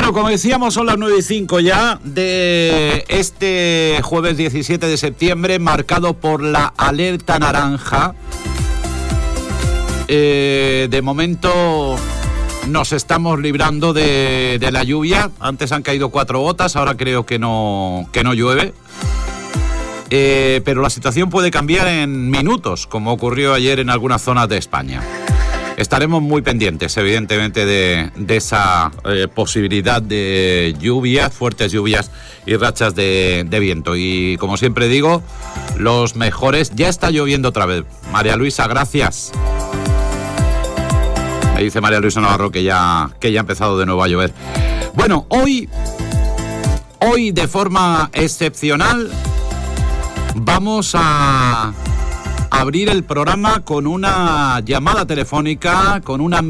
Bueno, como decíamos, son las 9:05 ya de este jueves 17 de septiembre, marcado por la alerta naranja. De momento nos estamos librando de la lluvia. Antes han caído 4 gotas, ahora creo que no llueve. Pero la situación puede cambiar en minutos, como ocurrió ayer en algunas zonas de España. Estaremos muy pendientes, evidentemente, de esa posibilidad de lluvias, fuertes lluvias y rachas de viento. Y como siempre digo, los mejores. Ya está lloviendo otra vez. María Luisa, gracias. Me dice María Luisa Navarro que ya ha empezado de nuevo a llover. Bueno, hoy de forma excepcional vamos a abrir el programa con una llamada telefónica con una